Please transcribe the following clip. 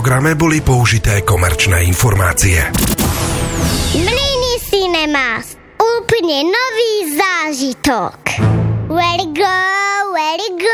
programe boli použité komerčné informácie. Mlyny Cinemas. Úplne nový zážitok. Let it go, let it go.